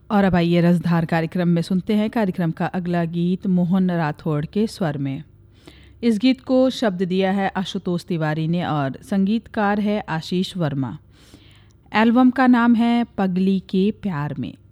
और अब आइए रसधार कार्यक्रम में सुनते हैं कार्यक्रम का अगला गीत मोहन राठौड़ के स्वर में। इस गीत को शब्द दिया है आशुतोष तिवारी ने और संगीतकार है आशीष वर्मा। एल्बम का नाम है पगली के प्यार में।